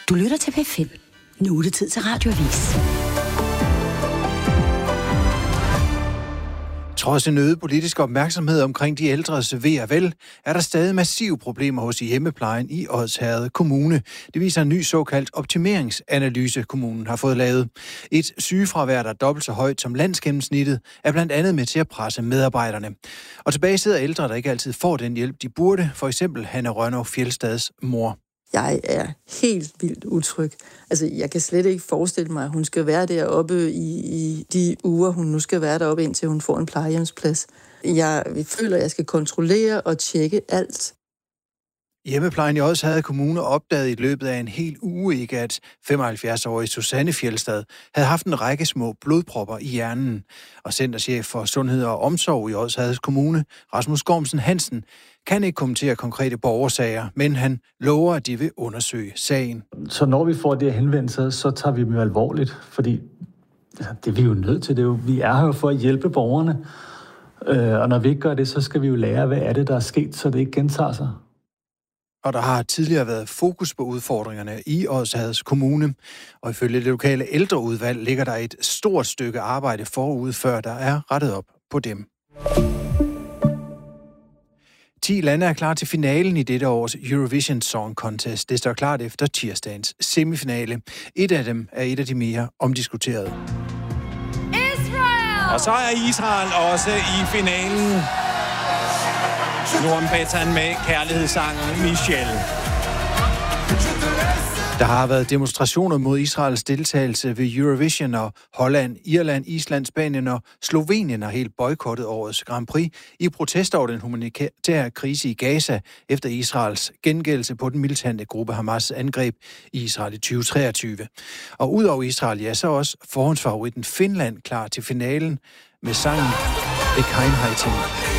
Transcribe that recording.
Du lytter til P5. Nu er det tid til Radioavis. Trods en øget politisk opmærksomhed omkring de ældres ve og vel, er der stadig massive problemer hos hjemmeplejen i Odsherred Kommune. Det viser en ny såkaldt optimeringsanalyse, kommunen har fået lavet. Et sygefravær, der er dobbelt så højt som landsgennemsnittet, er blandt andet med til at presse medarbejderne. Og tilbage sidder ældre, der ikke altid får den hjælp, de burde. For eksempel Hanne Rønnow Fjeldstads mor. Jeg er helt vildt utryg. Altså, jeg kan slet ikke forestille mig, at hun skal være deroppe i de uger, hun nu skal være deroppe, indtil hun får en plejehjemsplads. Jeg føler, at jeg skal kontrollere og tjekke alt. Hjemmeplejen i Odsherred Kommune opdagede i løbet af en hel uge ikke, at 75-årige Susanne Fjeldstad havde haft en række små blodpropper i hjernen. Og centerchef for Sundhed og Omsorg i Odsherred Kommune, Rasmus Gormsen Hansen, kan ikke kommentere konkrete borgersager, men han lover, at de vil undersøge sagen. Så når vi får det henvendelser, så tager vi dem jo alvorligt, fordi det er vi jo nødt til. Vi er her jo for at hjælpe borgerne, og når vi ikke gør det, så skal vi jo lære, hvad er det, der er sket, så det ikke gentager sig. Og der har tidligere været fokus på udfordringerne i Odsherred Kommune, og ifølge det lokale ældreudvalg ligger der et stort stykke arbejde forud, før der er rettet op på dem. 10 lande er klar til finalen i dette års Eurovision Song Contest. Det står klart efter tirsdagens semifinale. Et af dem er et af de mere omdiskuterede. Israel! Og så er Israel også i finalen. Nordmbetan med kærlighedssangen Michelle. Der har været demonstrationer mod Israels deltagelse ved Eurovision, og Holland, Irland, Island, Spanien og Slovenien har helt boykottet årets Grand Prix i protest over den humanitære krise i Gaza efter Israels gengældelse på den militante gruppe Hamas' angreb i Israel i 2023. Og udover Israel, ja, så også forhåndsfavoritten Finland klar til finalen med sangen Det Kein Heiting.